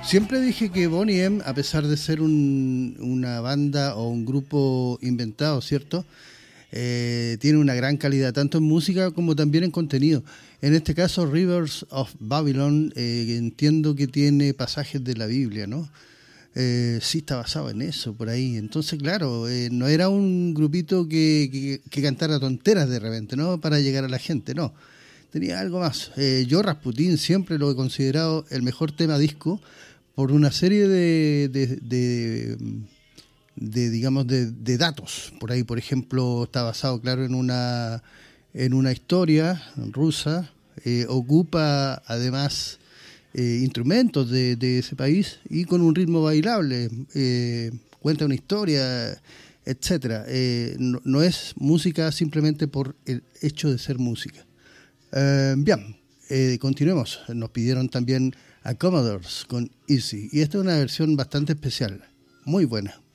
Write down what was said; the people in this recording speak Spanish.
Siempre dije que Boney M, a pesar de ser una banda o un grupo inventado, ¿cierto? Tiene una gran calidad, tanto en música como también en contenido. En este caso, Rivers of Babylon, entiendo que tiene pasajes de la Biblia, ¿no? Sí está basado en eso, por ahí. Entonces, claro, no era un grupito que cantara tonteras de repente, ¿no? Para llegar a la gente, no. Tenía algo más. Yo Rasputin siempre lo he considerado el mejor tema disco por una serie digamos, de datos. Por ahí, por ejemplo, está basado, claro, en una historia rusa. Ocupa, además, instrumentos de ese país y con un ritmo bailable. Cuenta una historia, etcétera. No es música simplemente por el hecho de ser música. Bien, continuemos. Nos pidieron también a Commodores con Easy. Y esta es una versión bastante especial. Muy buena.